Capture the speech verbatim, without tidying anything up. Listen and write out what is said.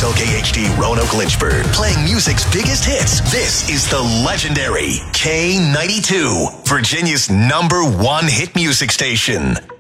L K H D Roanoke Lynchburg, playing music's biggest hits. This is the legendary K ninety-two, Virginia's number one hit music station.